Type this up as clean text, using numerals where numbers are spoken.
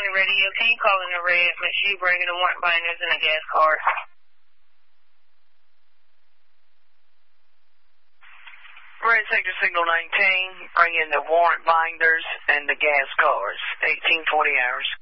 radio. Can you call in the red? Make sure you bring in the warrant binders and a gas card. Red Sector Signal 19, bring in the warrant binders and the gas cards. 1820 hours.